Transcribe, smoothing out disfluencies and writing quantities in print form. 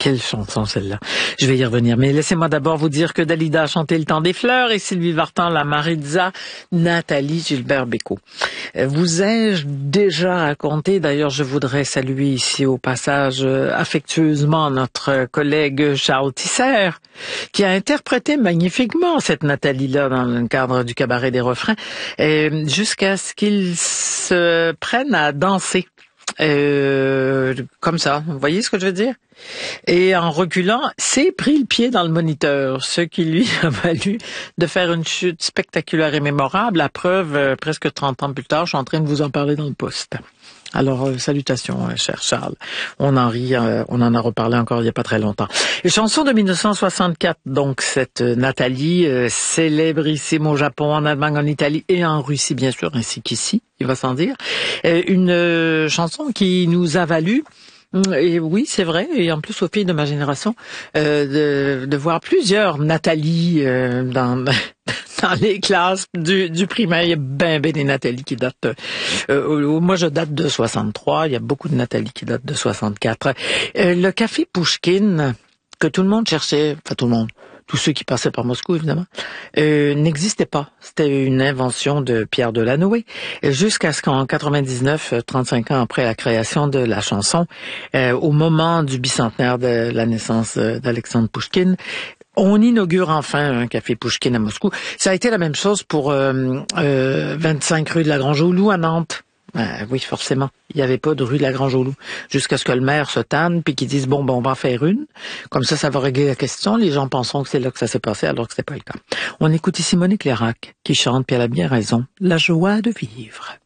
Quelle chanson celle-là. Je vais y revenir. Mais laissez-moi d'abord vous dire que Dalida a chanté Le Temps des Fleurs et Sylvie Vartan la Maritza, Nathalie Gilbert-Bécaud. Vous ai-je déjà raconté, d'ailleurs je voudrais saluer ici au passage affectueusement notre collègue Charles Tisser, qui a interprété magnifiquement cette Nathalie-là dans le cadre du cabaret des refrains, jusqu'à ce qu'il se prenne à danser. Comme ça, vous voyez ce que je veux dire? Et en reculant, s'est pris le pied dans le moniteur, ce qui lui a valu de faire une chute spectaculaire et mémorable. À preuve, presque 30 ans plus tard, je suis en train de vous en parler dans le poste. Alors, salutations, cher Charles. On en rit, on en a reparlé encore il n'y a pas très longtemps. Et chanson de 1964, donc cette Nathalie, célébrissime au Japon, en Allemagne, en Italie et en Russie, bien sûr, ainsi qu'ici, il va sans dire. Une chanson qui nous a valu, et oui, c'est vrai, et en plus aux filles de ma génération, de voir plusieurs Nathalie dans les classes du primaire. Il y a ben des Nathalie qui datent... moi, je date de 63. Il y a beaucoup de Nathalie qui datent de 64. Le café Pouchkine, que tout le monde cherchait, enfin tout le monde, tous ceux qui passaient par Moscou, évidemment, n'existait pas. C'était une invention de Pierre Delanoë, jusqu'à ce qu'en 99, 35 ans après la création de la chanson, au moment du bicentenaire de la naissance d'Alexandre Pouchkine, on inaugure enfin un café Pouchkine à Moscou. Ça a été la même chose pour 25 rue de la Grange-au-Loup à Nantes. Oui, forcément. Il n'y avait pas de rue de la Grange-au-Loup. Jusqu'à ce que le maire se tanne puis qu'ils disent bon, on va en faire une. Comme ça va régler la question. Les gens penseront que c'est là que ça s'est passé alors que c'était pas le cas. On écoute ici Monique Lérac qui chante, puis elle a bien raison, la joie de vivre.